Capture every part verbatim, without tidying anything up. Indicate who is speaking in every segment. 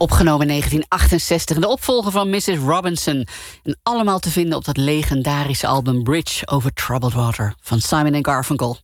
Speaker 1: Opgenomen in negentien achtenzestig, de opvolger van missus Robinson. En allemaal te vinden op dat legendarische album Bridge over Troubled Water van Simon en Garfunkel.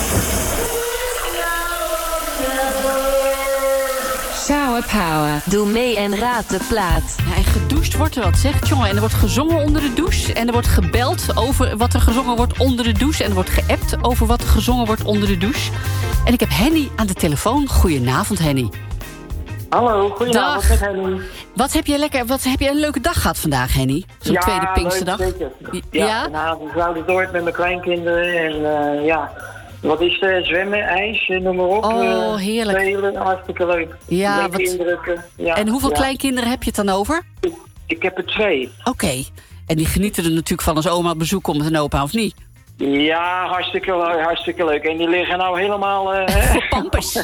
Speaker 2: Shower Power. Doe mee en raad de plaat.
Speaker 1: Ja, en gedoucht wordt er wat, zegt jongen. En er wordt gezongen onder de douche. En er wordt gebeld over wat er gezongen wordt onder de douche. En er wordt geappt over wat er gezongen wordt onder de douche. En ik heb Henny aan de telefoon. Goedenavond, Henny.
Speaker 3: Hallo, goedenavond
Speaker 1: Dag.
Speaker 3: met Henny.
Speaker 1: Wat heb je lekker? Wat heb je een leuke dag gehad vandaag, Henny? Zo'n
Speaker 3: ja,
Speaker 1: tweede Pinksterdag.
Speaker 3: Leuk, zeker.
Speaker 1: Ja?
Speaker 3: Ja, vanavond zouden door met mijn kleinkinderen. En uh, ja, wat is er? Zwemmen, ijs, noem maar op.
Speaker 1: Oh,
Speaker 3: uh,
Speaker 1: heerlijk.
Speaker 3: Spelen, hartstikke leuk.
Speaker 1: Ja,
Speaker 3: Leuke
Speaker 1: wat...
Speaker 3: indrukken. Ja,
Speaker 1: En hoeveel
Speaker 3: ja.
Speaker 1: kleinkinderen heb je het dan over?
Speaker 3: Ik, ik heb er twee.
Speaker 1: Oké. Okay. En die genieten er natuurlijk van als oma op bezoek komt met een opa, of niet?
Speaker 3: Ja, hartstikke leuk, hartstikke leuk. En die liggen nou helemaal... Uh,
Speaker 1: Voor pampers.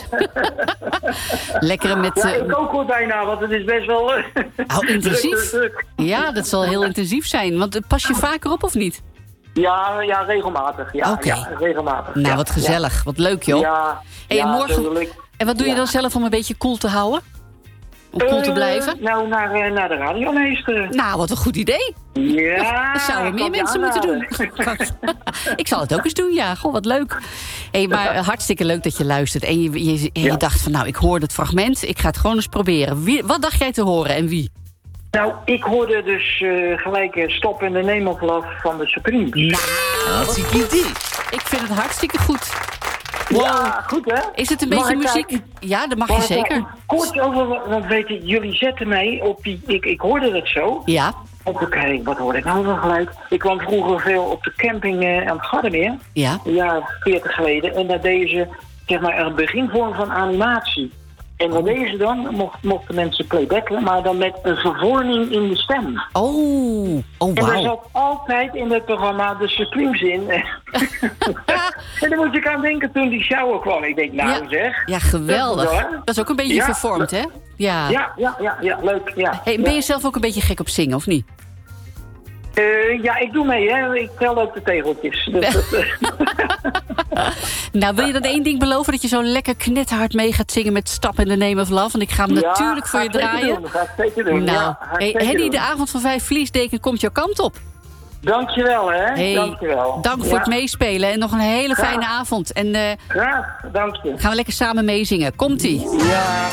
Speaker 1: Lekker met...
Speaker 3: Ja,
Speaker 1: Uh...
Speaker 3: ik ook hoor bijna, want het is best wel... Uh,
Speaker 1: oh, intensief?
Speaker 3: druk, druk.
Speaker 1: Ja, dat zal heel intensief zijn. Want pas je vaker op of niet?
Speaker 3: Ja, ja, regelmatig. Ja,
Speaker 1: Oké.
Speaker 3: ja, regelmatig.
Speaker 1: Nou,
Speaker 3: ja,
Speaker 1: wat gezellig.
Speaker 3: Ja.
Speaker 1: Wat leuk, joh.
Speaker 3: Ja,
Speaker 1: hey, en
Speaker 3: ja,
Speaker 1: morgen...
Speaker 3: duidelijk.
Speaker 1: En wat doe je
Speaker 3: Ja.
Speaker 1: dan zelf om een beetje cool te houden? Om cool te
Speaker 3: Uh,
Speaker 1: blijven?
Speaker 3: Nou, naar, uh, naar de radio meester.
Speaker 1: Nou, wat een goed idee.
Speaker 3: Ja.
Speaker 1: Dat zouden meer
Speaker 3: kom je
Speaker 1: mensen moeten doen.
Speaker 3: aanhalen.
Speaker 1: Ik zal het ook eens doen, ja. Goh, wat leuk. Hey, maar hartstikke leuk dat je luistert. En je, je, je
Speaker 3: Ja.
Speaker 1: dacht van, nou, ik hoor het fragment. Ik ga het gewoon eens proberen. Wie, wat dacht jij te horen en wie?
Speaker 3: Nou, ik hoorde dus uh, gelijk uh, Stop in the Name of Love van de Supremes.
Speaker 1: Nou,
Speaker 4: Hartstikke idee.
Speaker 1: ik vind het hartstikke goed. Wow.
Speaker 3: Ja, goed hè?
Speaker 1: Is het een
Speaker 3: Mag
Speaker 1: beetje
Speaker 3: ik daar
Speaker 1: muziek?
Speaker 3: iets-
Speaker 1: Ja, dat mag je
Speaker 3: mag ik daar
Speaker 1: zeker.
Speaker 3: iets Kort over, want weet je, jullie zetten mij op die... Ik, ik hoorde dat zo.
Speaker 1: Ja,
Speaker 3: Op de, kijk, wat hoorde ik nou van geluid? Ik kwam vroeger veel op de camping uh, aan het Gardermeer.
Speaker 1: ja.
Speaker 3: Een jaar of veertig geleden. En daar deden ze, zeg maar, een beginvorm van animatie. En wat deden ze dan? Mocht, mochten mensen playbacken, maar dan met een vervorming in de stem.
Speaker 1: Oh, oh
Speaker 3: En daar
Speaker 1: wauw.
Speaker 3: zat altijd in het programma de Supremes in. En daar moest ik aan denken toen die shower kwam. Ik denk, nou
Speaker 1: Ja.
Speaker 3: zeg.
Speaker 1: Ja, geweldig.
Speaker 3: Dat is waar.
Speaker 1: Dat is ook een beetje
Speaker 3: Ja.
Speaker 1: vervormd, hè? Ja.
Speaker 3: Ja, ja, ja, ja, leuk. Ja.
Speaker 1: Hey, ben
Speaker 3: ja.
Speaker 1: je zelf ook een beetje gek op zingen, of niet?
Speaker 3: Uh, ja, ik doe mee, hè. Ik tel ook de tegeltjes. Dus dat, uh...
Speaker 1: Nou, wil je dan één ding beloven? Dat je zo lekker knetterhard mee gaat zingen met Stap in the Name of Love? Want ik ga hem
Speaker 3: ja,
Speaker 1: natuurlijk voor
Speaker 3: ga
Speaker 1: je
Speaker 3: ik zeker
Speaker 1: draaien.
Speaker 3: doen, ga ik zeker doen.
Speaker 1: Nou,
Speaker 3: ja, ga ik
Speaker 1: hey,
Speaker 3: zeker
Speaker 1: Henny,
Speaker 3: doen.
Speaker 1: de avond van vijf Vliesdeken komt jouw kant op.
Speaker 3: Dankjewel, hè.
Speaker 1: Hey,
Speaker 3: Dankjewel.
Speaker 1: dank voor
Speaker 3: Ja.
Speaker 1: het meespelen en nog een hele
Speaker 3: Graag.
Speaker 1: fijne avond. En uh,
Speaker 3: Graag, dank je.
Speaker 1: gaan we lekker samen meezingen. Komt-ie.
Speaker 3: Ja.